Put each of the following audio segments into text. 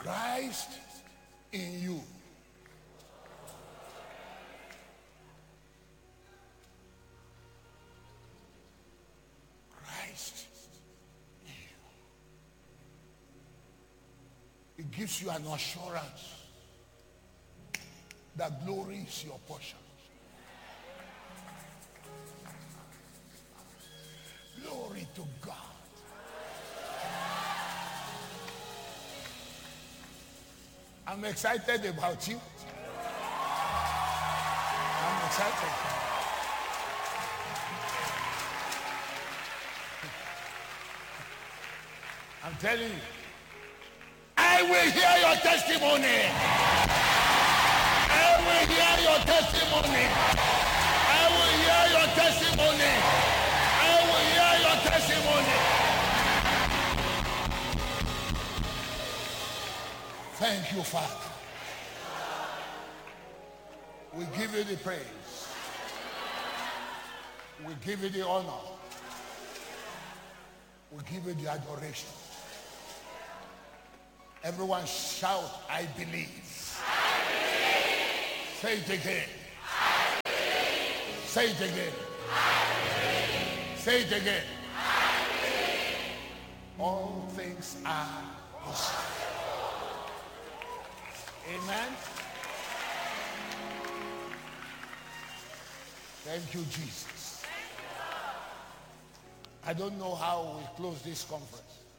Christ in you. Christ in you. It gives you an assurance that glory is your portion. Glory to God. I'm excited about you. I'm excited. I'm telling you, I will hear your testimony. I will hear your testimony. I will hear your testimony. I will hear your testimony. Thank you, Father. We give you the praise. We give you the honor. We give you the adoration. Everyone shout, I believe. I believe. Say it again. I believe. Say it again. I believe. Say it again. I believe. All things are possible. Amen. Thank you, Jesus. I don't know how we close this conference.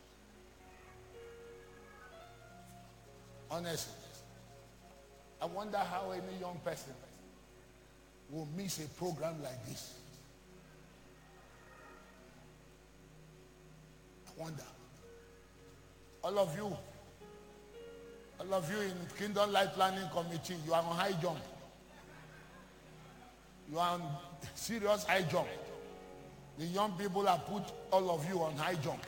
Honestly, I wonder how any young person will miss a program like this. I wonder. All of you in Kingdom Life Planning Committee, you are on high jump. You are on serious high jump. The young people have put all of you on high jump.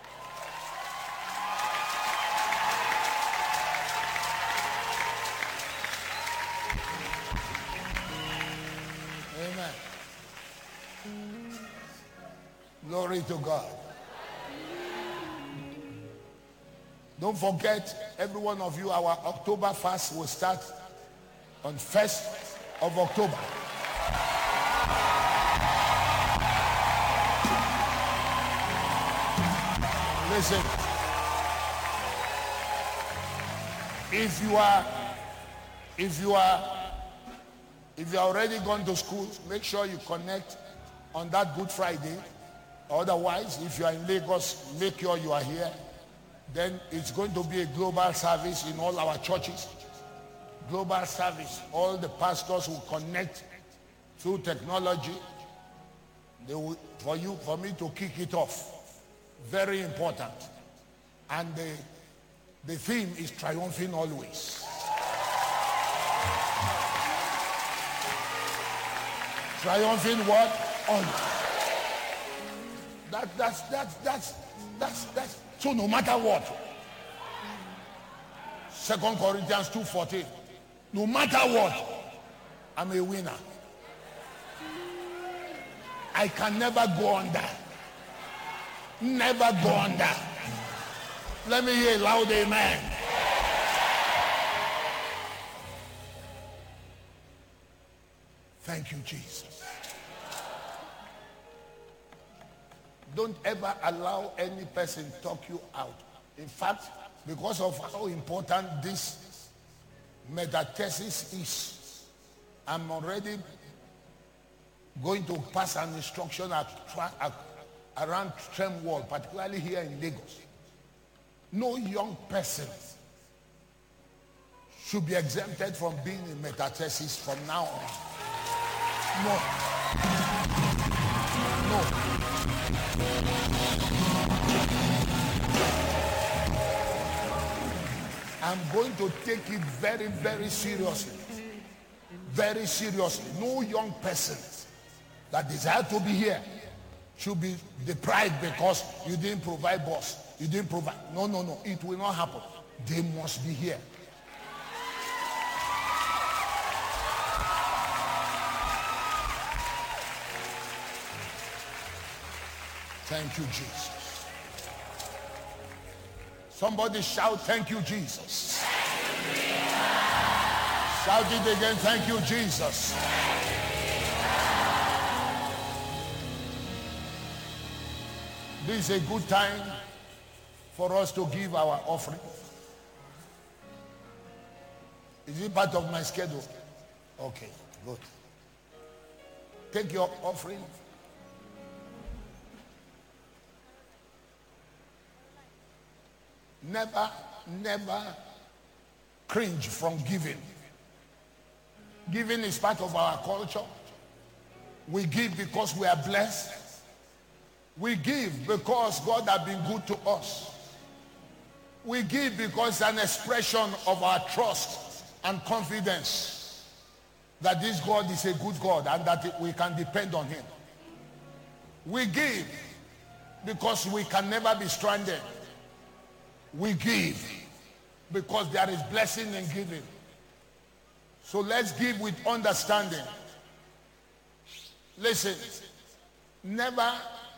Amen. Glory to God. Don't forget, every one of you, our October fast will start on 1st of October. Listen, if you are already gone to school, make sure you connect on that Good Friday. Otherwise, if you are in Lagos, make sure you are here. Then it's going to be a global service in all our churches. Global service. All the pastors will connect through technology. They will, for me to kick it off. Very important. And the theme is triumphing always. Triumphing what? Always. That's so no matter what. 2 Corinthians 2:14. No matter what, I'm a winner. I can never go under. Never go under. Let me hear a loud amen. Thank you, Jesus. Don't ever allow any person talk you out. In fact, because of how important this metathesis is, I'm already going to pass an instruction around Trem Wall, particularly here in Lagos. No young person should be exempted from being in metathesis from now on. No. I'm going to take it very, very seriously. Very seriously. No young person that desires to be here should be deprived because you didn't provide bus. You didn't provide. No. It will not happen. They must be here. Thank you, Jesus. Somebody shout, thank you, Jesus. Shout it again, thank you, Jesus. This is a good time for us to give our offering. Is it part of my schedule? Okay, good. Take your offering. Never cringe from giving. Giving is part of our culture. We give because we are blessed. We give because God has been good to us. We give because it's an expression of our trust and confidence that this God is a good God and that we can depend on him. We give because we can never be stranded. We give because there is blessing in giving. So let's give with understanding. Listen, never,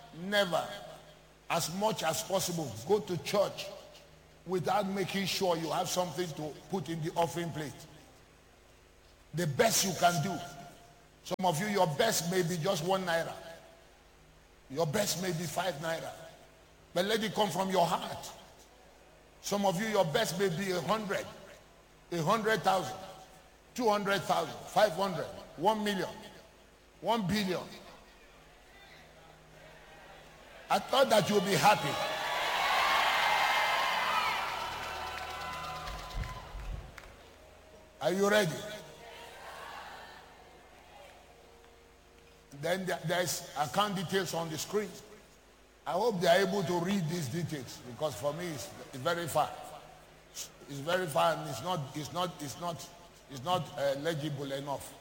as much as possible, go to church without making sure you have something to put in the offering plate. The best you can do. Some of you, your best may be just 1 naira. Your best may be 5 naira. But let it come from your heart. Some of you, your best may be 100, 100,000, 200,000, 500, 1 million, 1 billion. I thought that you'll be happy. Are you ready? Then there's account details on the screen. I hope they are able to read these details because for me it's very far. It's very far and it's not legible enough.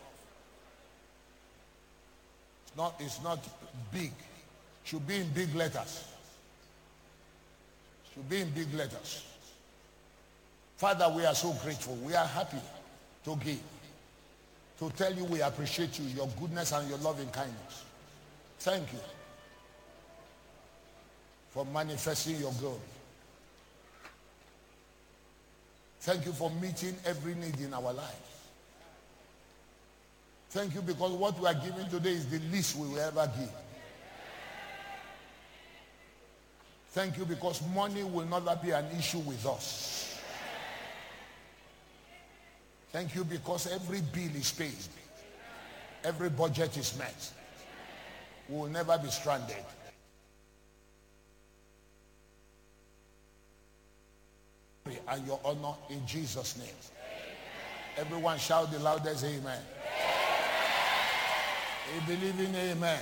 It's not big. Should be in big letters. Should be in big letters. Father, we are so grateful. We are happy to give. To tell you we appreciate you, your goodness and your loving kindness. Thank you for manifesting your glory. Thank you for meeting every need in our lives. Thank you because what we are giving today is the least we will ever give. Thank you because money will never be an issue with us. Thank you because every bill is paid. Every budget is met. We will never be stranded. And your honor in Jesus' name. Everyone shout the loudest amen. You believe in amen?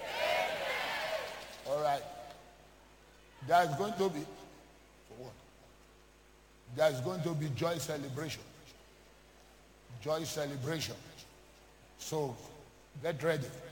All right. There's going to be, for what? There's going to be joy celebration. Joy celebration. So get ready.